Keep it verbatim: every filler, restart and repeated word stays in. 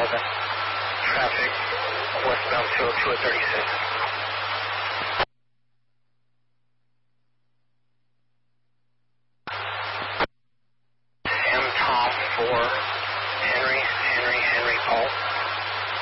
eleven. Traffic westbound two oh two at thirty-six. M Tom for Henry, Henry, Henry Paul.